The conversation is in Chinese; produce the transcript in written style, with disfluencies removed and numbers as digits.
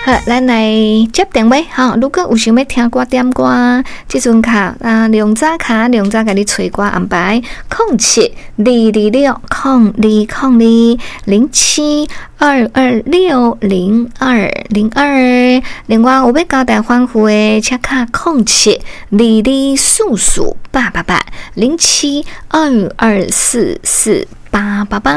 好，咱来接电话哈。如果有想要听歌点歌，这阵卡量早卡量早给你吹歌安排0722620202。另外有要交代欢呼的，请卡072244880722448888。